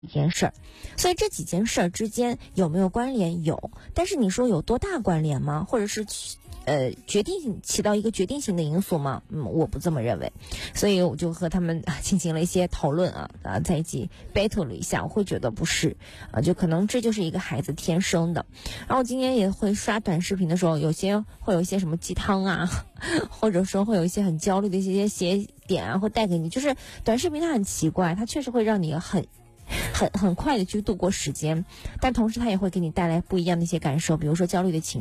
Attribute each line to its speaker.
Speaker 1: 一件事儿。所以这几件事儿之间有没有关联？有，但是你说有多大关联吗？或者是起到一个决定性的因素吗？我不这么认为。所以我就和他们进行了一些讨论在一起 battle 了一下，我会觉得不是就可能这就是一个孩子天生的。然后今天也会刷短视频的时候，会有一些什么鸡汤或者说会有一些很焦虑的一些写点会带给你，就是短视频它很奇怪，它确实会让你很快的去度过时间，但同时它也会给你带来不一样的一些感受，比如说焦虑的情绪。